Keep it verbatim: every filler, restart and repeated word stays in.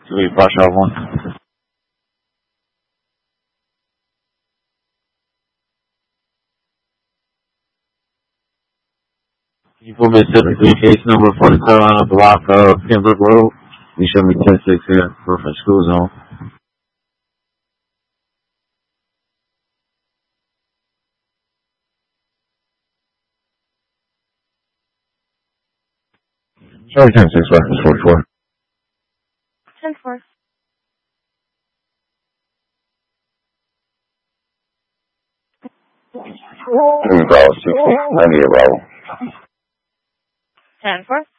three, Brush off one. People Mississippi, case number for the Carolina block of Pembroke Road. You show me ten six here, reference school zone. Sorry, ten six, reference forty-four. ten four. Three, Bravo, six, ninety-eight, Bravo. ten four.